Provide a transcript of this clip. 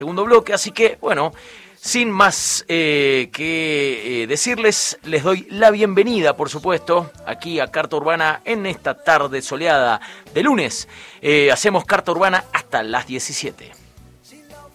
segundo bloque, así que, bueno, sin más que decirles, les doy la bienvenida, por supuesto, aquí a Carta Urbana en esta tarde soleada de lunes. Hacemos Carta Urbana hasta las 17.